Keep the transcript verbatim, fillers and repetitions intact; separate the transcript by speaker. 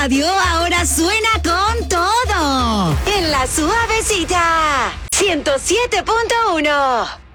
Speaker 1: radio ahora suena con todo.
Speaker 2: En La Suavecita, ciento siete punto uno.